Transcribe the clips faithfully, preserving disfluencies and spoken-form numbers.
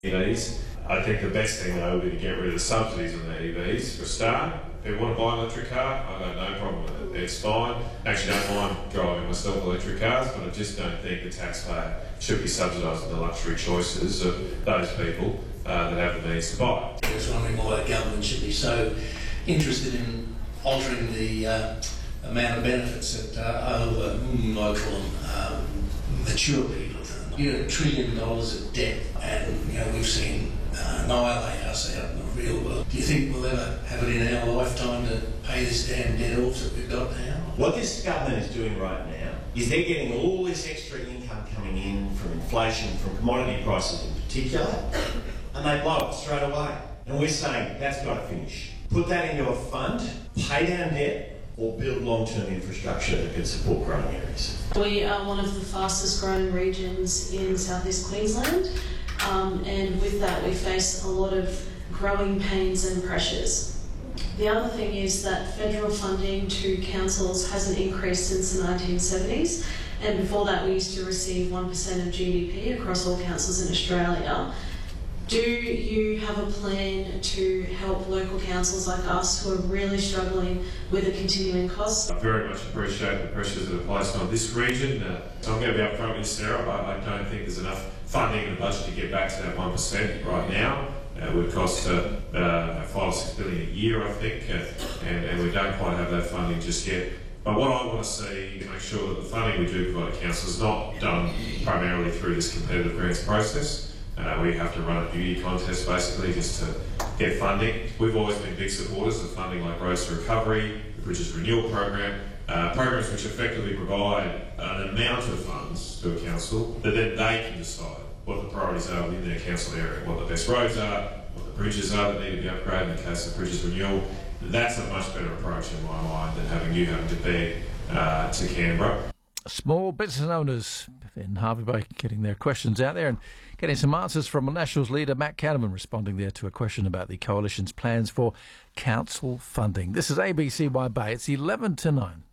E Vs. I think the best thing though would be to get rid of the subsidies on the E Vs for a start. If you want to buy an electric car, I've got no problem with it. It's fine. Actually, I don't mind driving myself electric cars, but I just don't think the taxpayer should be subsidising the luxury choices of those people uh, that have the means to buy. I was wondering why the government should be so interested in altering the uh, amount of benefits that uh, over, mm, I call them, um, mature people. You know, a trillion dollars of debt, and you know we've seen uh, annihilate us out in the real world. Do you think we'll ever have it in our lifetime to pay this damn debt off that we've got now? What this government is doing right now is they're getting all this extra income coming in from inflation, from commodity prices in particular, and they blow it straight away. And we're saying that's got to finish. Put that into a fund, pay down debt, or build long-term infrastructure that can support growing areas. We are one of the fastest growing regions in southeast Queensland, um, and with that we face a lot of growing pains and pressures. The other thing is that federal funding to councils hasn't increased since the nineteen seventies, and before that we used to receive one percent of G D P across all councils in Australia. Do you have a plan to help local councils like us who are really struggling with the continuing costs? I very much appreciate the pressures that are placed on this region. Uh, so I'm going to be upfront with Sarah. I, I don't think there's enough funding in the budget to get back to that one percent right now. Uh, it would cost uh, uh, five or six billion a year, I think, uh, and, and we don't quite have that funding just yet. But what I want to see is make sure that the funding we do provide to councils is not done primarily through this competitive grants process. Uh, we have to run a beauty contest basically just to get funding. We've always been big supporters of funding like Roads to Recovery, the Bridges Renewal Program, uh, programs which effectively provide an amount of funds to a council that then they can decide what the priorities are within their council area, what the best roads are, what the bridges are that need to be upgraded in the case of Bridges Renewal. That's a much better approach in my mind than having you having to beg uh, to Canberra. Small business owners in Hervey Bay getting their questions out there and getting some answers from Nationals leader Matt Canavan responding there to a question about the Coalition's plans for council funding. This is A B C Y Bay. It's eleven to nine.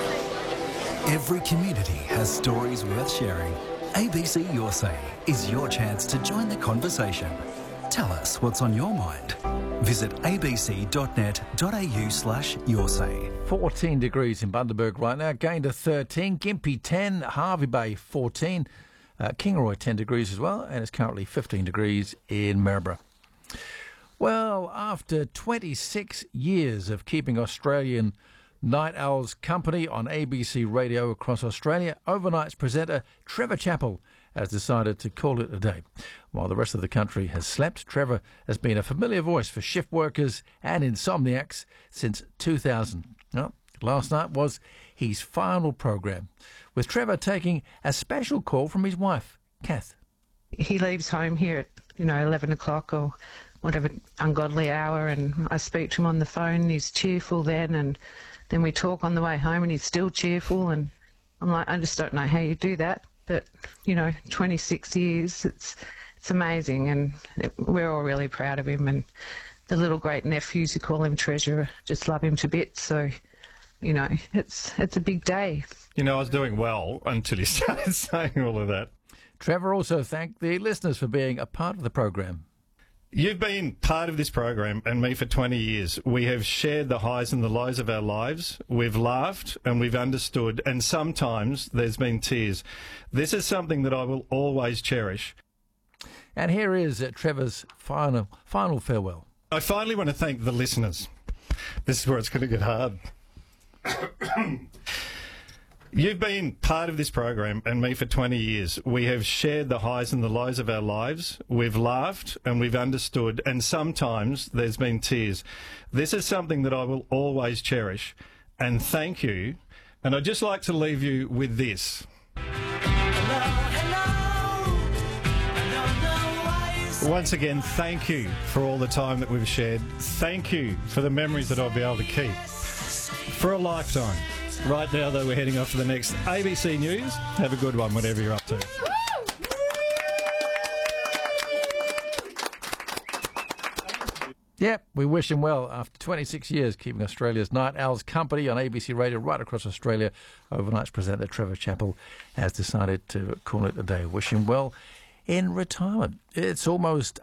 Every community has stories worth sharing. A B C Your Say is your chance to join the conversation. Tell us what's on your mind. Visit abc.net.au slash your say. fourteen degrees in Bundaberg right now, gained to thirteen, Gympie ten, Hervey Bay fourteen, uh, Kingaroy ten degrees as well, and it's currently fifteen degrees in Maryborough. Well, after twenty-six years of keeping Australian night owls company on A B C radio across Australia, Overnight's presenter Trevor Chappell has decided to call it a day. While the rest of the country has slept, Trevor has been a familiar voice for shift workers and insomniacs since two thousand. Well, last night was his final program, with Trevor taking a special call from his wife, Kath. He leaves home here at, you know, eleven o'clock or whatever ungodly hour, and I speak to him on the phone. He's cheerful then, and then we talk on the way home and he's still cheerful, and I'm like, I just don't know how you do that. But, you know, twenty-six years, it's it's amazing, and it, we're all really proud of him. And the little great nephews who call him Treasurer just love him to bits. So, you know, it's it's a big day. You know, I was doing well until you started saying all of that. Trevor also thanked the listeners for being a part of the program. You've been part of this program and me for twenty years. We have shared the highs and the lows of our lives. We've laughed and we've understood, and sometimes there's been tears. This is something that I will always cherish. And here is uh, Trevor's final final farewell. I finally want to thank the listeners. This is where it's going to get hard. You've been part of this program and me for twenty years. We have shared the highs and the lows of our lives. We've laughed and we've understood, and sometimes there's been tears. This is something that I will always cherish, and thank you. And I'd just like to leave you with this. Hello, hello. Once again, thank you for all the time that we've shared. Thank you for the memories that I'll be able to keep for a lifetime. Right now, though, we're heading off to the next A B C News. Have a good one, whatever you're up to. Yep, we wish him well after twenty-six years keeping Australia's night owls company on A B C Radio right across Australia. Overnight's presenter Trevor Chappell has decided to call it a day. Wish him well in retirement. It's almost